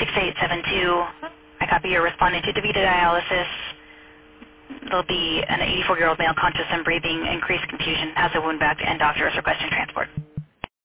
6872. I copy you're responding to DaVita dialysis. There'll be an 84-year-old male conscious and breathing, increased confusion, has a wound vac, and doctor is requesting transport.